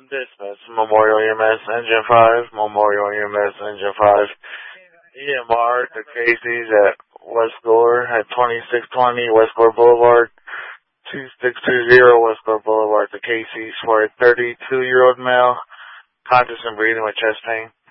Dispatch, Memorial EMS Engine 5, Memorial EMS Engine 5. EMR to Casey's at West Gore at 2620 West Gore Boulevard, 2620 West Gore Boulevard to Casey's for a 32-year-old male, conscious and breathing with chest pain.